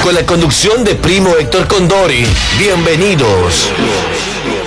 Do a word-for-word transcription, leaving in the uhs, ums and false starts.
con la conducción de Primo Héctor Condori. Bienvenidos.